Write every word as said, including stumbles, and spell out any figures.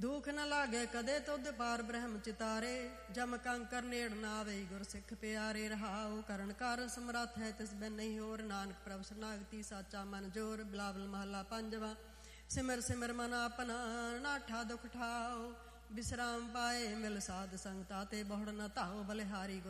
ਦੁਖ ਨ ਲਾਗੇ ਕਦੇ ਤੁਧ ਪਾਰ ਬ੍ਰਹਮ ਚਿਤਾਰੇ, ਜਮ ਕੰਕਰ ਨੇੜ ਨਾ ਆਵੇ ਗੁਰ ਸਿੱਖ ਪਿਆਰੇ। ਰਹਾਉ ਕਰਨ ਕਾਰਨ ਸਮਰੱਥ ਹੈ ਤਿਸ ਬਿਨ ਨਹੀਂ ਹੋਰ, ਨਾਨਕ ਪ੍ਰਭ ਸਰਨਾਗਤੀ ਸਾਚਾ ਮਨ ਜੋਰ। ਬਿਲਾਵਲ ਮਹੱਲਾ ਪੰਜਵਾਂ। ਸਿਮਰ ਸਿਮਰ ਮਨ ਆਪਣਾ ਨਾਠਾ ਦੁਖ ਠਾਓ, ਵਿਸਰਾਮ ਪਾਏ ਮਿਲ ਸਾਧ ਸੰਗਤਾ ਤੇ ਬਹੁੜ ਨ ਧਾਓ। ਬਲਿਹਾਰੀ